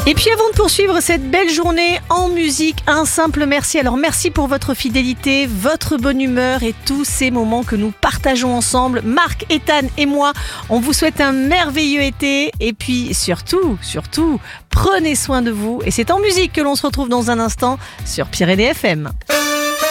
Et puis avant de poursuivre cette belle journée en musique, un simple merci. Alors merci pour votre fidélité, votre bonne humeur et tous ces moments que nous partageons ensemble. Marc, Ethan et moi, on vous souhaite un merveilleux été. Et puis surtout, prenez soin de vous. Et c'est en musique que l'on se retrouve dans un instant sur Pyrénées FM.